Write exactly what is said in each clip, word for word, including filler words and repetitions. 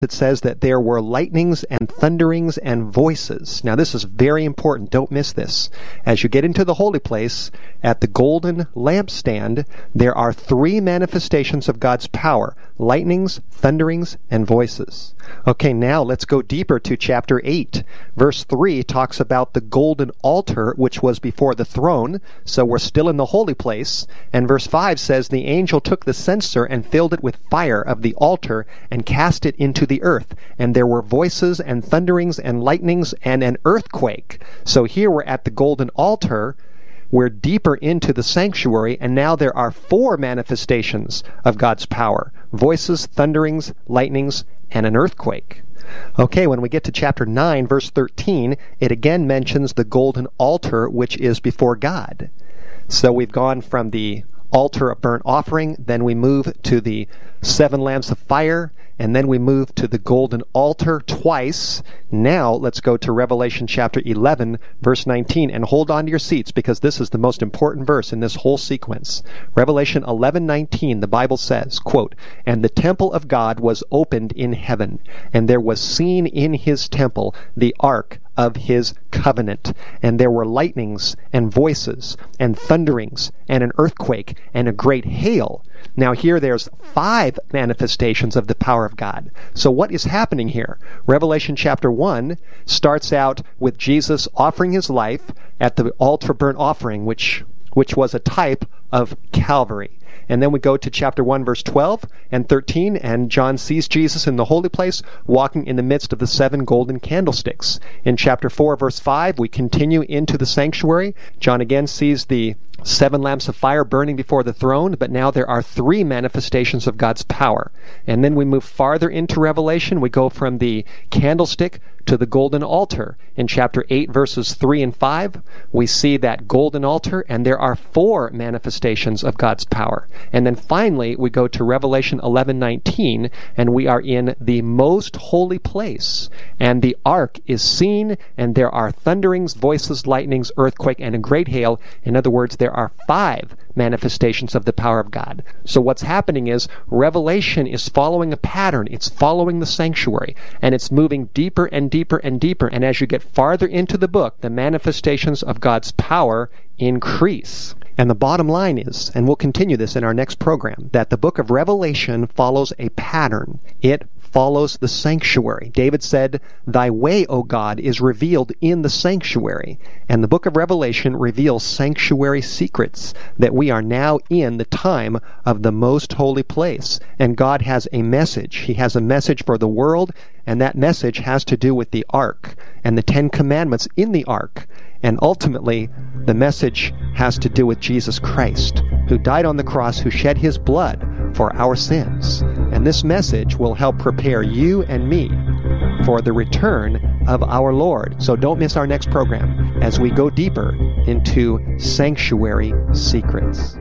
it says that there were lightnings and thunderings and voices. Now this is very important. Don't miss this. As you get into the holy place, at the golden lampstand, there are three manifestations of God's power: lightnings, thunderings, and voices. Okay, now let's go deeper to chapter eight. Verse three talks about the golden altar which was before the throne, so we're still in the holy place. And verse five says, the angel took the censer and filled it with fire of the altar and cast it into the earth. And there were voices and thunderings and lightnings and an earthquake. So here we're at the golden altar. We're deeper into the sanctuary, and now there are four manifestations of God's power: voices, thunderings, lightnings, and an earthquake. Okay, when we get to chapter nine, verse thirteen, it again mentions the golden altar which is before God. So we've gone from the altar of burnt offering, then we move to the seven lamps of fire, and then we move to the golden altar twice. Now let's go to Revelation chapter eleven, verse nineteen, and hold on to your seats because this is the most important verse in this whole sequence. Revelation eleven nineteen, the Bible says, quote, "And the temple of God was opened in heaven, and there was seen in his temple the ark of his covenant. And there were lightnings and voices and thunderings and an earthquake and a great hail." Now here there's five manifestations of the power of God. So what is happening here? Revelation chapter one starts out with Jesus offering his life at the altar burnt offering, which which was a type of Calvary. And then we go to chapter one, verse twelve and thirteen, and John sees Jesus in the holy place walking in the midst of the seven golden candlesticks. In chapter four, verse five, we continue into the sanctuary. John again sees the seven lamps of fire burning before the throne, but now there are three manifestations of God's power. And then we move farther into Revelation. We go from the candlestick to the golden altar. In chapter eight, verses three and five, we see that golden altar, and there are four manifestations of God's power. And then finally, we go to Revelation eleven nineteen, and we are in the most holy place. And the ark is seen, and there are thunderings, voices, lightnings, earthquake, and a great hail. In other words, there are five manifestations of the power of God. So what's happening is Revelation is following a pattern. It's following the sanctuary, and it's moving deeper and deeper and deeper. And as you get farther into the book, the manifestations of God's power increase. And the bottom line is, and we'll continue this in our next program, that the book of Revelation follows a pattern. It follows the sanctuary. David said, "Thy way, O God, is revealed in the sanctuary." And the book of Revelation reveals sanctuary secrets, that we are now in the time of the most holy place. And God has a message. He has a message for the world, and that message has to do with the ark and the Ten Commandments in the ark. And ultimately, the message has to do with Jesus Christ, who died on the cross, who shed his blood for our sins. And this message will help prepare you and me for the return of our Lord. So don't miss our next program as we go deeper into sanctuary secrets.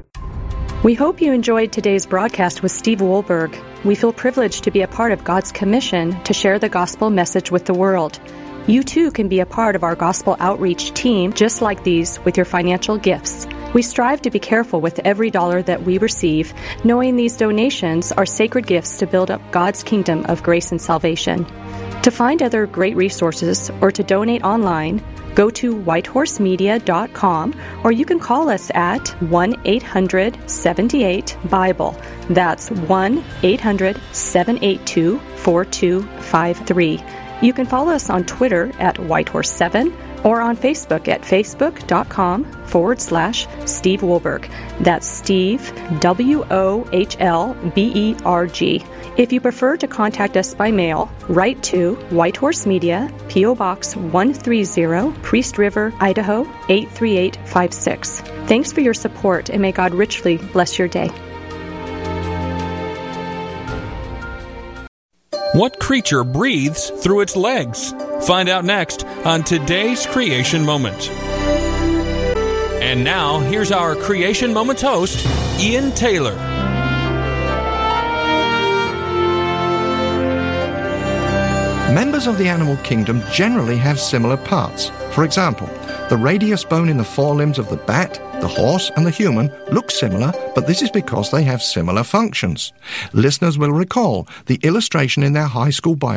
We hope you enjoyed today's broadcast with Steve Wohlberg. We feel privileged to be a part of God's commission to share the gospel message with the world. You too can be a part of our gospel outreach team just like these with your financial gifts. We strive to be careful with every dollar that we receive, knowing these donations are sacred gifts to build up God's kingdom of grace and salvation. To find other great resources or to donate online, go to white horse media dot com, or you can call us at one eight hundred seven eight Bible. That's one eight hundred seven eight two four two five three. You can follow us on Twitter at white horse seven or on Facebook at facebook.com forward slash Steve Wohlberg. That's Steve, W O H L B E R G. If you prefer to contact us by mail, write to White Horse Media, P O Box one thirty, Priest River, Idaho eight three eight five six. Thanks for your support, and may God richly bless your day. What creature breathes through its legs? Find out next on today's Creation Moment. And now, here's our Creation Moments host, Ian Taylor. Members of the animal kingdom generally have similar parts. For example, the radius bone in the forelimbs of the bat, the horse, and the human look similar, but this is because they have similar functions. Listeners will recall the illustration in their high school biology